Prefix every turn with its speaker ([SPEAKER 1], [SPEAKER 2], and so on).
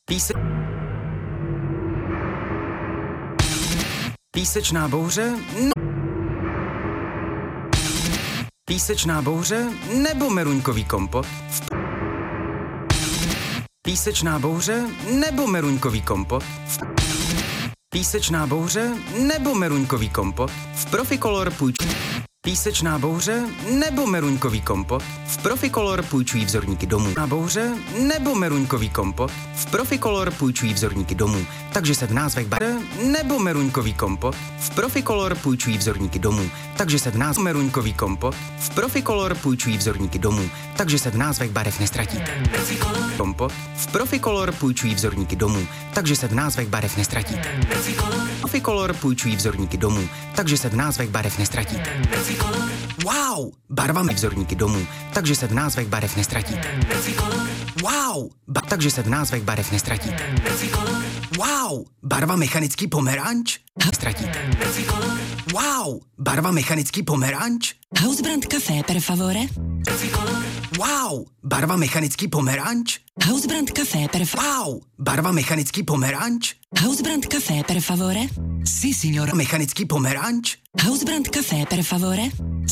[SPEAKER 1] Písečná bouře? Písečná bouře nebo meruňkový kompot? Písečná bouře nebo meruňkový kompot? Písečná bouře nebo meruňkový kompot? V Proficolor Písečná bouře nebo meruňkový kompot? V Proficolor půjčují vzorníky domů. Na bouře nebo meruňkový kompot? V Proficolor půjčují vzorníky domů. Takže se v názvech barev nebo meruňkový kompot? V Proficolor půjčují vzorníky domů. Takže se v názvech meruňkový kompot? V Proficolor půjčují vzorníky domů. Takže se v názvech barev nestratíte. Kompot? V Proficolor půjčují vzorníky domů. Takže se v názvech barev nestratíte. Proficolor půjčují vzorníky domů. Takže se v názvech barev nestratíte. Wow! Barvami vzorníky domů, takže se v názvech barev nestratíte. Wow! Takže se v názvech barev nestratíte. Wow! Barva mechanický pomeranč? Nestratíte. Wow! Barva mechanický pomeranč?
[SPEAKER 2] Hausbrand Café, per favore.
[SPEAKER 1] Wow! Barva mechanický pomeranč?
[SPEAKER 2] Hausbrand Café, per favore.
[SPEAKER 1] Wow! Barva mechanický pomeranč?
[SPEAKER 2] Hausbrand Café, per favore.
[SPEAKER 1] Sí, signor. Mechanický pomeranč?
[SPEAKER 2] Hausbrand Café, per favore.